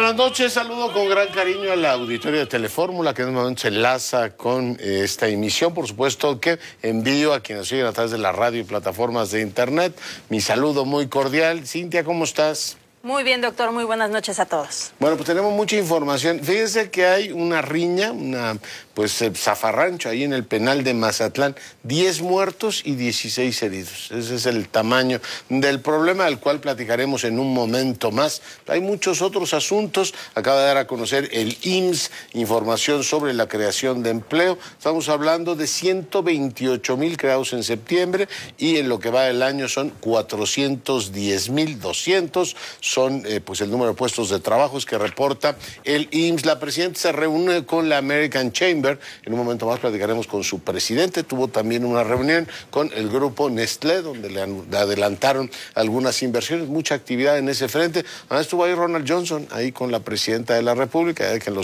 buenas noches. Saludo con gran cariño al auditorio de Telefórmula, que en este momento se enlaza con esta emisión. Por supuesto que envío a quienes siguen a través de la radio y plataformas de internet mi saludo muy cordial. Cintia, ¿cómo estás? Muy bien, doctor. Muy buenas noches a todos. Bueno, pues tenemos mucha información. Fíjense que hay una riña, zafarrancho ahí en el penal de Mazatlán. 10 muertos y 16 heridos. Ese es el tamaño del problema, del cual platicaremos en un momento más. Hay muchos otros asuntos. Acaba de dar a conocer el IMSS información sobre la creación de empleo. Estamos hablando de 128,000 creados en septiembre y en lo que va del año son 410,200. Son el número de puestos de trabajo que reporta el IMSS. La presidenta se reúne con la American Chamber. En un momento más platicaremos con su presidente. Tuvo también una reunión con el grupo Nestlé, donde le adelantaron algunas inversiones, mucha actividad en ese frente. Además estuvo ahí Ronald Johnson, ahí con la presidenta de la República, que en los